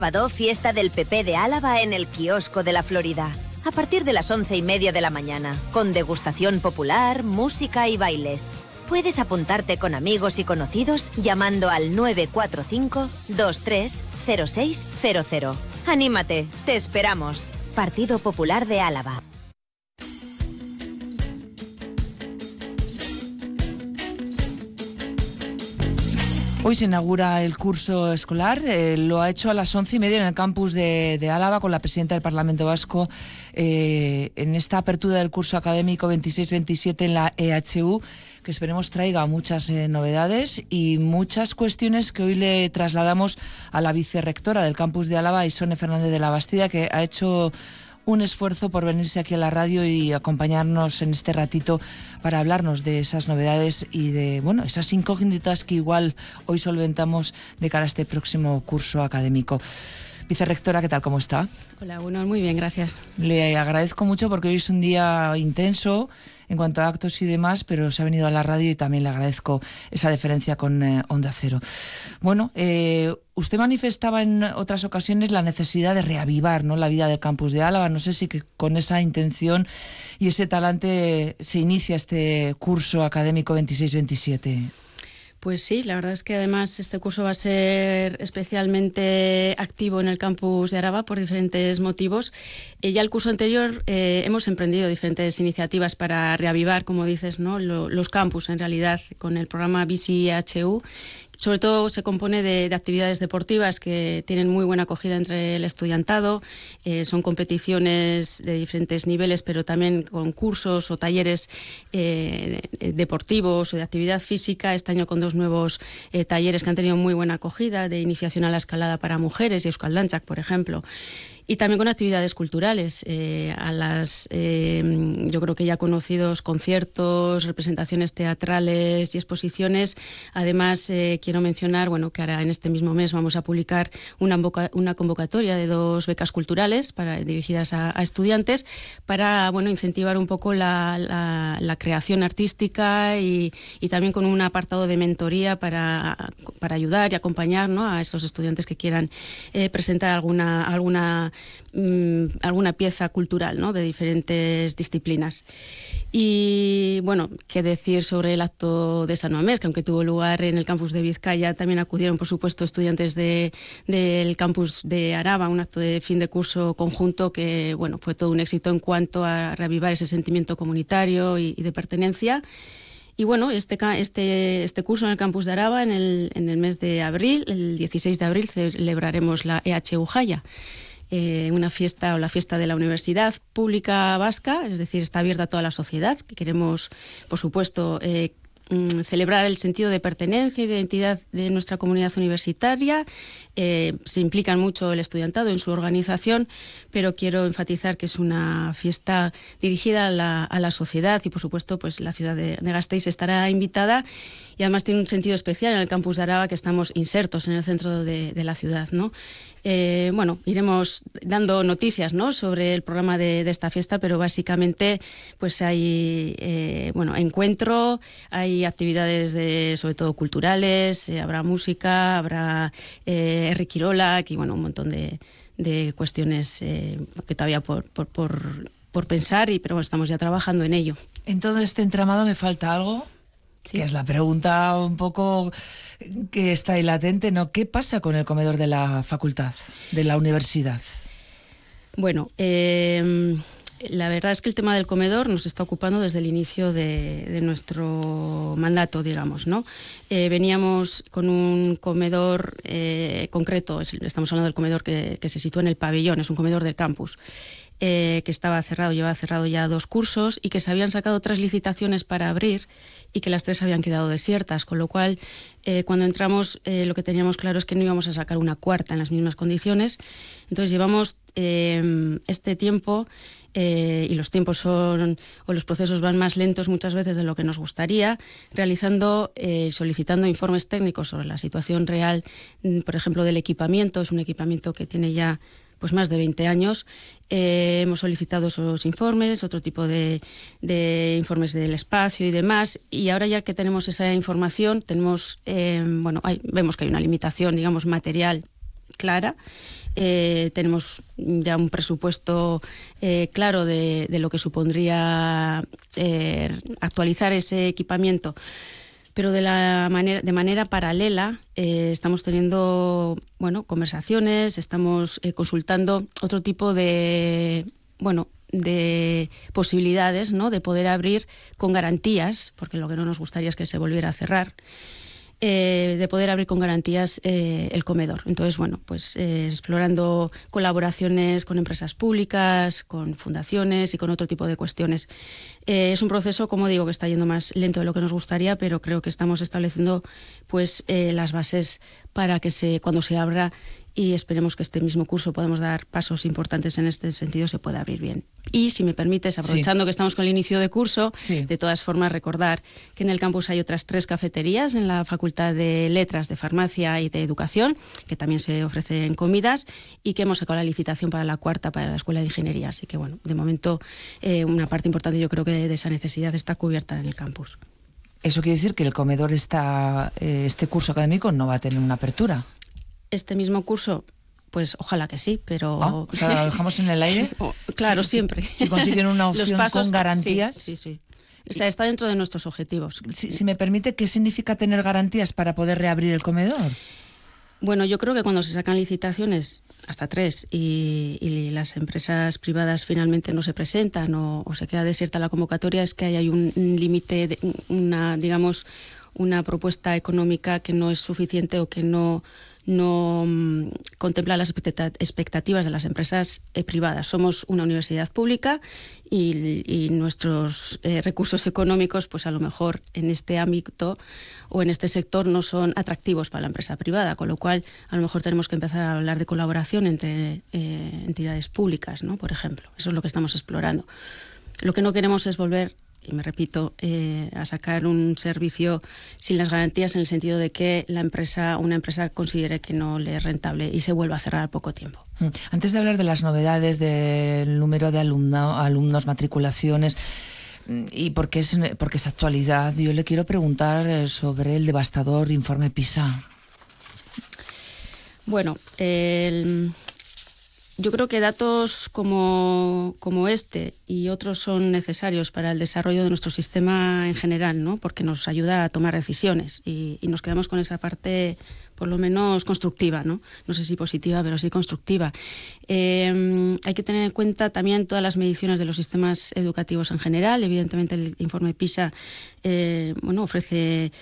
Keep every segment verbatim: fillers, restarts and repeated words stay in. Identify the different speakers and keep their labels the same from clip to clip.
Speaker 1: Sábado, fiesta del P P de Álava en el Kiosco de la Florida. A partir de las once y media de la mañana, con degustación popular, música y bailes. Puedes apuntarte con amigos y conocidos llamando al nueve cuatro cinco, dos tres cero seis cero cero. ¡Anímate! ¡Te esperamos! Partido Popular de Álava.
Speaker 2: Hoy se inaugura el curso escolar, eh, lo ha hecho a las once y media en el campus de, de Álava con la presidenta del Parlamento Vasco eh, en esta apertura del curso académico veintiséis veintisiete en la E H U, que esperemos traiga muchas eh, novedades y muchas cuestiones que hoy le trasladamos a la vicerrectora del campus de Álava, Isone Fernández de la Bastida, que ha hecho un esfuerzo por venirse aquí a la radio y acompañarnos en este ratito para hablarnos de esas novedades y de, bueno, esas incógnitas que igual hoy solventamos de cara a este próximo curso académico. Vicerrectora, ¿qué tal? ¿Cómo está?
Speaker 3: Hola, bueno, muy bien, gracias.
Speaker 2: Le agradezco mucho porque hoy es un día intenso en cuanto a actos y demás, pero se ha venido a la radio y también le agradezco esa deferencia con eh, Onda Cero. Bueno, eh, usted manifestaba en otras ocasiones la necesidad de reavivar, ¿no?, la vida del campus de Álava. No sé si que con esa intención y ese talante se inicia este curso académico veintiséis veintisiete.
Speaker 3: Pues sí, la verdad es que además este curso va a ser especialmente activo en el campus de Araba por diferentes motivos. Eh, ya el curso anterior eh, hemos emprendido diferentes iniciativas para reavivar, como dices, ¿no?, Lo, los campus en realidad con el programa B C E H U. Sobre todo se compone de, de actividades deportivas que tienen muy buena acogida entre el estudiantado. Eh, son competiciones de diferentes niveles, pero también concursos o talleres eh, deportivos o de actividad física. Este año con dos nuevos eh, talleres que han tenido muy buena acogida, de iniciación a la escalada para mujeres y Euskal Dantzak, por ejemplo. Y también con actividades culturales, eh, a las, eh, yo creo que ya conocidos conciertos, representaciones teatrales y exposiciones. Además, eh, quiero mencionar, bueno, que ahora en este mismo mes vamos a publicar una, una convocatoria de dos becas culturales para, dirigidas a, a estudiantes para, bueno, incentivar un poco la, la, la creación artística y, y también con un apartado de mentoría para, para ayudar y acompañar, ¿no?, a esos estudiantes que quieran eh, presentar alguna alguna alguna pieza cultural, ¿no?, de diferentes disciplinas. Y bueno, qué decir sobre el acto de San Mamés, que aunque tuvo lugar en el campus de Vizcaya, también acudieron, por supuesto, estudiantes de, del campus de Araba, un acto de fin de curso conjunto que, bueno, fue todo un éxito en cuanto a reavivar ese sentimiento comunitario y, y de pertenencia. Y bueno, este, este, este curso en el campus de Araba, en el, en el mes de abril, el dieciséis de abril, celebraremos la E H U Jaya. Eh, una fiesta o la fiesta de la Universidad Pública Vasca, es decir, está abierta a toda la sociedad, que queremos, por supuesto, eh, celebrar el sentido de pertenencia y de identidad de nuestra comunidad universitaria. Eh, se implican mucho el estudiantado en su organización, pero quiero enfatizar que es una fiesta dirigida a la, a la sociedad y, por supuesto, pues la ciudad de, de Gasteiz estará invitada y además tiene un sentido especial en el campus de Araba, que estamos insertos en el centro de, de la ciudad, ¿no? Eh, bueno, iremos dando noticias, ¿no?, sobre el programa de, de esta fiesta, pero básicamente pues hay eh, bueno, encuentro, hay actividades de, sobre todo culturales, eh, habrá música, habrá eh, herri kirolak y bueno, un montón de, de cuestiones eh, que todavía por, por, por, por pensar, y pero bueno, estamos ya trabajando en ello.
Speaker 2: En todo este entramado me falta algo. Sí. Que es la pregunta un poco que está ahí latente, ¿no? ¿Qué pasa con el comedor de la facultad, de la universidad?
Speaker 3: Bueno, eh, la verdad es que el tema del comedor nos está ocupando desde el inicio de, de nuestro mandato, digamos, ¿no? Eh, veníamos con un comedor eh, concreto, estamos hablando del comedor que, que se sitúa en el pabellón, es un comedor del campus. Eh, que estaba cerrado, llevaba cerrado ya dos cursos y que se habían sacado tres licitaciones para abrir y que las tres habían quedado desiertas, con lo cual eh, cuando entramos eh, lo que teníamos claro es que no íbamos a sacar una cuarta en las mismas condiciones. Entonces llevamos eh, este tiempo eh, y los tiempos son, o los procesos van más lentos muchas veces de lo que nos gustaría, realizando, eh, solicitando informes técnicos sobre la situación real, por ejemplo, del equipamiento. Es un equipamiento que tiene ya pues más de veinte años. Eh, hemos solicitado esos informes, otro tipo de, de informes del espacio y demás, y ahora ya que tenemos esa información, tenemos, eh, bueno, hay, vemos que hay una limitación, digamos, material clara. Eh, tenemos ya un presupuesto eh, claro de, de lo que supondría eh, actualizar ese equipamiento, pero de la manera de manera paralela eh, estamos teniendo bueno conversaciones, estamos eh, consultando otro tipo de bueno de posibilidades, ¿no?, de poder abrir con garantías, porque lo que no nos gustaría es que se volviera a cerrar. Eh, de poder abrir con garantías eh, el comedor. Entonces, bueno, pues eh, explorando colaboraciones con empresas públicas, con fundaciones y con otro tipo de cuestiones. Eh, es un proceso, como digo, que está yendo más lento de lo que nos gustaría, pero creo que estamos estableciendo pues eh, las bases para que se, cuando se abra, y esperemos que este mismo curso podamos dar pasos importantes en este sentido, se pueda abrir bien. Y si me permites, aprovechando sí. que estamos con el inicio de curso, sí. de todas formas recordar que en el campus hay otras tres cafeterías en la Facultad de Letras, de Farmacia y de Educación, que también se ofrecen comidas, y que hemos sacado la licitación para la cuarta, para la Escuela de Ingeniería. Así que bueno, de momento eh, una parte importante yo creo que de, de esa necesidad está cubierta en el campus.
Speaker 2: ¿Eso quiere decir que el comedor está, eh, este curso académico no va a tener una apertura?
Speaker 3: Este mismo curso, pues ojalá que sí, pero...
Speaker 2: ¿Ah? O sea, ¿lo dejamos en el aire?
Speaker 3: Claro,
Speaker 2: sí,
Speaker 3: siempre.
Speaker 2: Si, si consiguen una opción Los pasos, con garantías...
Speaker 3: Sí, sí, sí. O sea, está dentro de nuestros objetivos.
Speaker 2: Si, si me permite, ¿qué significa tener garantías para poder reabrir el comedor?
Speaker 3: Bueno, yo creo que cuando se sacan licitaciones, hasta tres, y, y las empresas privadas finalmente no se presentan o, o se queda desierta la convocatoria, es que hay un, un límite, una, digamos, una propuesta económica que no es suficiente o que no... no um, contempla las expectativas de las empresas eh, privadas. Somos una universidad pública y, y nuestros eh, recursos económicos, pues a lo mejor en este ámbito o en este sector no son atractivos para la empresa privada, con lo cual a lo mejor tenemos que empezar a hablar de colaboración entre eh, entidades públicas, ¿no?, por ejemplo. Eso es lo que estamos explorando. Lo que no queremos es volver, y me repito, eh, a sacar un servicio sin las garantías, en el sentido de que la empresa, una empresa considere que no le es rentable y se vuelva a cerrar al poco tiempo.
Speaker 2: Antes de hablar de las novedades, del número de alumno, alumnos, matriculaciones y por qué es, porque es actualidad, yo le quiero preguntar sobre el devastador informe PISA.
Speaker 3: Bueno, el... yo creo que datos como, como este y otros son necesarios para el desarrollo de nuestro sistema en general, ¿no?, porque nos ayuda a tomar decisiones y, y nos quedamos con esa parte por lo menos constructiva, ¿no? No sé si positiva, pero sí constructiva. Eh, hay que tener en cuenta también todas las mediciones de los sistemas educativos en general. Evidentemente el informe PISA eh, bueno, ofrece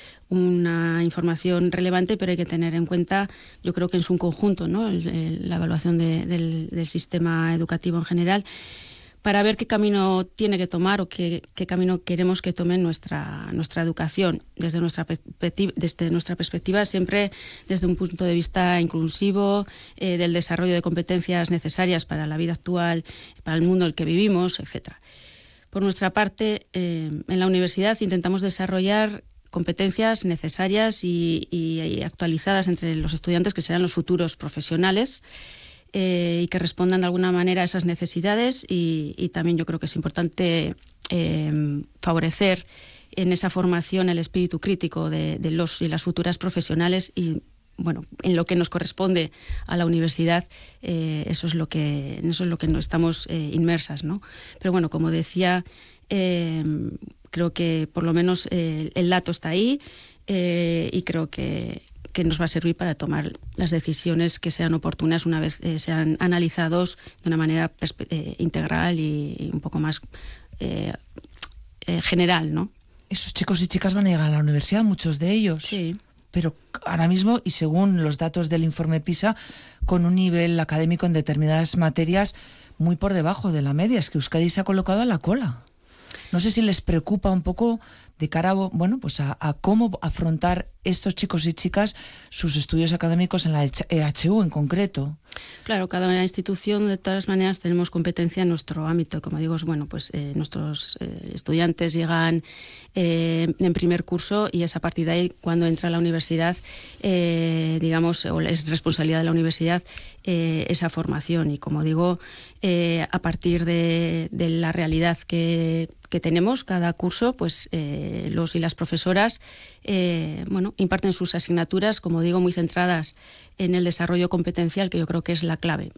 Speaker 3: una información relevante, pero hay que tener en cuenta, yo creo que en su conjunto, ¿no?, el, el, la evaluación de, del, del sistema educativo en general, para ver qué camino tiene que tomar o qué, qué camino queremos que tome nuestra, nuestra educación. Desde nuestra, desde nuestra perspectiva, siempre desde un punto de vista inclusivo, eh, del desarrollo de competencias necesarias para la vida actual, para el mundo en el que vivimos, etcétera. Por nuestra parte, eh, en la universidad intentamos desarrollar competencias necesarias y, y, y actualizadas entre los estudiantes, que serán los futuros profesionales, Eh, y que respondan de alguna manera a esas necesidades, y, y también yo creo que es importante eh, favorecer en esa formación el espíritu crítico de, de los y las futuras profesionales, y bueno, en lo que nos corresponde a la universidad, eh, eso es lo que en eso es lo que no estamos eh, inmersas, ¿no? Pero bueno, como decía, eh, creo que por lo menos eh, el dato está ahí, eh, y creo que que nos va a servir para tomar las decisiones que sean oportunas una vez eh, sean analizados de una manera eh, integral y un poco más eh, eh, general, ¿no?
Speaker 2: Esos chicos y chicas van a llegar a la universidad, muchos de ellos.
Speaker 3: Sí.
Speaker 2: Pero ahora mismo, y según los datos del informe PISA, con un nivel académico en determinadas materias muy por debajo de la media. Es que Euskadi se ha colocado a la cola. No sé si les preocupa un poco de cara a, bueno, pues a, a cómo afrontar estos chicos y chicas sus estudios académicos en la E H U en concreto.
Speaker 3: Claro, cada institución de todas maneras tenemos competencia en nuestro ámbito. Como digo, bueno, pues eh, nuestros eh, estudiantes llegan eh, en primer curso y es a partir de ahí cuando entra a la universidad, eh, digamos, o es responsabilidad de la universidad eh, esa formación. Y como digo, eh, a partir de, de la realidad que, que tenemos cada curso, pues eh, los y las profesoras eh, bueno, imparten sus asignaturas, como digo, muy centradas en el desarrollo competencial, que yo creo que es la clave.